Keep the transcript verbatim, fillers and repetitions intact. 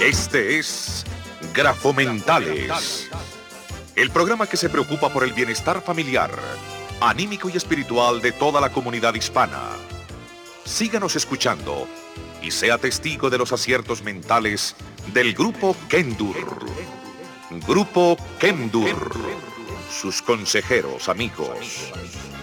Este es Grafomentales, el programa que se preocupa por el bienestar familiar, anímico y espiritual de toda la comunidad hispana. Síganos escuchando y sea testigo de los aciertos mentales del Grupo Kendur. Grupo Kendur, sus consejeros amigos.